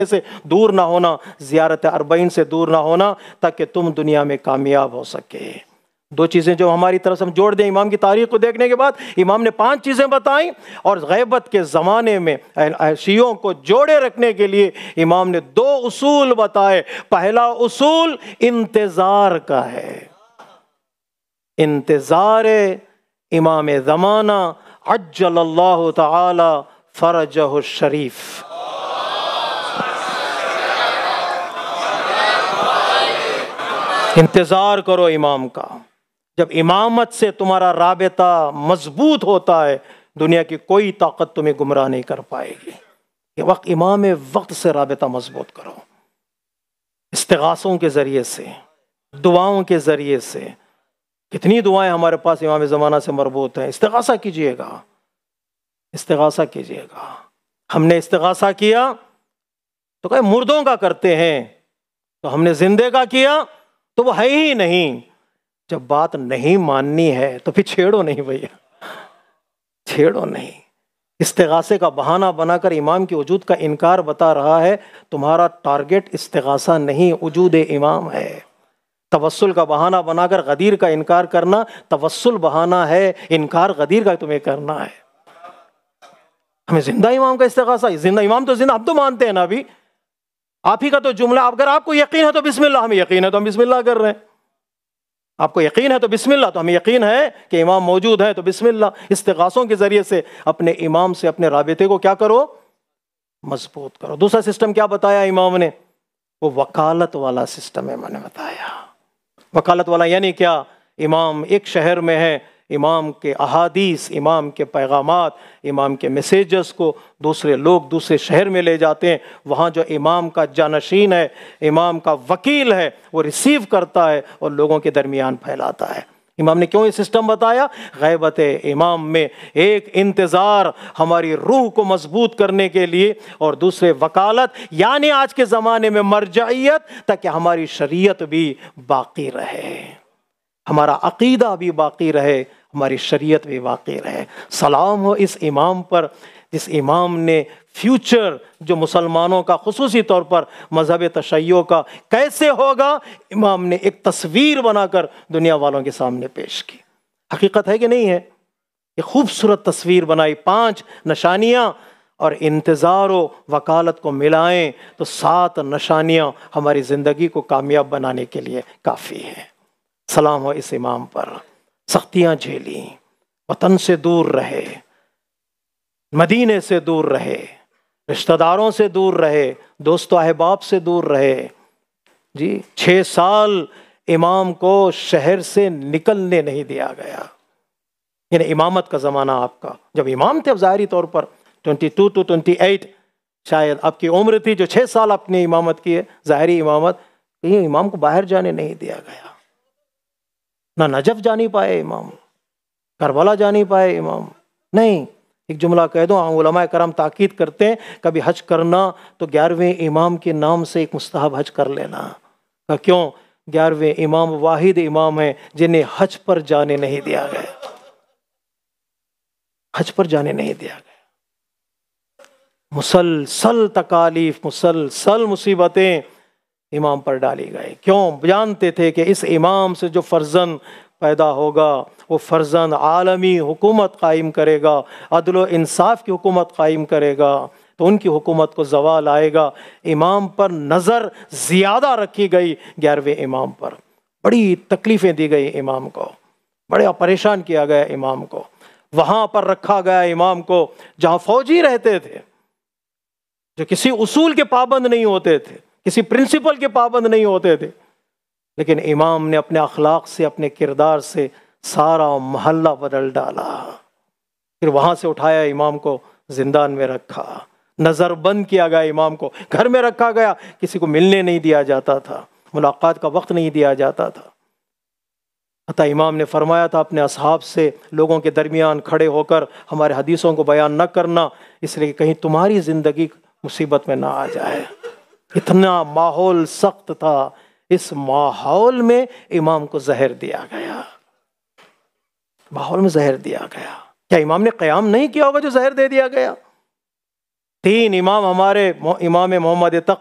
سے دور نہ ہونا، زیارت اربعین سے دور نہ ہونا، تاکہ تم دنیا میں کامیاب ہو سکے۔ دو چیزیں جو ہماری طرف سے ہم جوڑ دیں امام کی تاریخ کو دیکھنے کے بعد، امام نے 5 چیزیں بتائیں، اور غیبت کے زمانے میں شیعوں کو جوڑے رکھنے کے لیے امام نے 2 اصول بتائے۔ پہلا اصول انتظار کا ہے، انتظار امام زمانہ عجل اللہ تعالی فرجہ الشریف۔ انتظار کرو امام کا۔ جب امامت سے تمہارا رابطہ مضبوط ہوتا ہے، دنیا کی کوئی طاقت تمہیں گمراہ نہیں کر پائے گی۔ یہ وقت امام وقت سے رابطہ مضبوط کرو، استغاثوں کے ذریعے سے، دعاؤں کے ذریعے سے۔ کتنی دعائیں ہمارے پاس امام زمانہ سے مربوط ہیں۔ استغاثہ کیجئے گا، استغاثہ کیجئے گا۔ ہم نے استغاثہ کیا تو کہ مردوں کا کرتے ہیں، تو ہم نے زندے کا کیا تو وہ ہے ہی نہیں۔ جب بات نہیں ماننی ہے تو پھر چھیڑو نہیں بھیا، چھیڑو نہیں۔ استغاثے کا بہانہ بنا کر امام کی وجود کا انکار بتا رہا ہے، تمہارا ٹارگٹ استغاثہ نہیں، وجود امام ہے۔ توسل کا بہانہ بنا کر غدیر کا انکار کرنا توسل بہانہ ہے، انکار غدیر کا تمہیں کرنا ہے۔ ہمیں زندہ امام کا استغاثہ، زندہ امام تو زندہ، ہم تو مانتے ہیں نا ابھی، آپ ہی کا تو جملہ، اگر آپ کو یقین ہے تو بسم اللہ، ہمیں یقین ہے تو ہم بسم اللہ کر رہے ہیں۔ آپ کو یقین ہے تو بسم اللہ، تو ہمیں یقین ہے کہ امام موجود ہے تو بسم اللہ۔ استغاثوں کے ذریعے سے اپنے امام سے اپنے رابطے کو کیا کرو؟ مضبوط کرو۔ دوسرا سسٹم کیا بتایا امام نے؟ وہ وکالت والا سسٹم ہے، میں نے بتایا۔ وکالت والا یعنی کیا؟ امام ایک شہر میں ہے، امام کے احادیث، امام کے پیغامات، امام کے میسیجز کو دوسرے لوگ دوسرے شہر میں لے جاتے ہیں، وہاں جو امام کا جانشین ہے، امام کا وکیل ہے، وہ ریسیو کرتا ہے اور لوگوں کے درمیان پھیلاتا ہے۔ امام نے کیوں یہ سسٹم بتایا؟ غیبت امام میں ایک انتظار ہماری روح کو مضبوط کرنے کے لیے، اور دوسرے وکالت یعنی آج کے زمانے میں مرجعیت، تاکہ ہماری شریعت بھی باقی رہے، ہمارا عقیدہ بھی باقی رہے، ہماری شریعت بھی باقی رہے۔ سلام ہو اس امام پر، جس امام نے فیوچر جو مسلمانوں کا خصوصی طور پر مذہب تشیع کا کیسے ہوگا، امام نے ایک تصویر بنا کر دنیا والوں کے سامنے پیش کی۔ حقیقت ہے کہ نہیں ہے؟ یہ خوبصورت تصویر بنائی، 5 نشانیاں، اور انتظار و وکالت کو ملائیں تو 7 نشانیاں ہماری زندگی کو کامیاب بنانے کے لیے کافی ہیں۔ سلام ہو اس امام پر۔ سختیاں جھیلیں، وطن سے دور رہے، مدینے سے دور رہے، رشتہ داروں سے دور رہے، دوست و احباب سے دور رہے۔ جی 6 سال امام کو شہر سے نکلنے نہیں دیا گیا، یعنی امامت کا زمانہ آپ کا جب امام تھے، اب ظاہری طور پر 22 to 28 شاید آپ کی عمر تھی، جو 6 سال آپ نے امامت کی ہے، ظاہری امامت، کہیں امام کو باہر جانے نہیں دیا گیا۔ نہ نجف جانی پائے امام، کربلا جانی پائے امام، نہیں۔ ایک جملہ کہہ دو، علماء کرام تاکید کرتے ہیں کبھی حج کرنا تو 11ویں امام کے نام سے ایک مستحب حج کر لینا۔ کیوں؟ 11ویں امام واحد امام ہیں جنہیں حج پر جانے نہیں دیا گیا، حج پر جانے نہیں دیا گیا۔ مسلسل تکالیف، مسلسل مصیبتیں امام پر ڈالی گئی۔ کیوں؟ جانتے تھے کہ اس امام سے جو فرزند پیدا ہوگا وہ فرزند عالمی حکومت قائم کرے گا، عدل و انصاف کی حکومت قائم کرے گا، تو ان کی حکومت کو زوال آئے گا۔ امام پر نظر زیادہ رکھی گئی، 11ویں امام پر بڑی تکلیفیں دی گئی امام کو، بڑا پریشان کیا گیا امام کو۔ وہاں پر رکھا گیا امام کو جہاں فوجی رہتے تھے، جو کسی اصول کے پابند نہیں ہوتے تھے، کسی پرنسپل کے پابند نہیں ہوتے تھے، لیکن امام نے اپنے اخلاق سے، اپنے کردار سے سارا محلہ بدل ڈالا۔ پھر وہاں سے اٹھایا امام کو، زندان میں رکھا، نظر بند کیا گیا امام کو، گھر میں رکھا گیا، کسی کو ملنے نہیں دیا جاتا تھا، ملاقات کا وقت نہیں دیا جاتا تھا۔ حتیٰ امام نے فرمایا تھا اپنے اصحاب سے، لوگوں کے درمیان کھڑے ہو کر ہمارے حدیثوں کو بیان نہ کرنا، اس لیے کہ کہیں تمہاری زندگی مصیبت میں نہ آ جائے۔ اتنا ماحول سخت تھا، اس ماحول میں امام کو زہر دیا گیا، ماحول میں زہر دیا گیا۔ کیا امام نے قیام نہیں کیا ہوگا جو زہر دے دیا گیا؟ 3 امام ہمارے امام محمد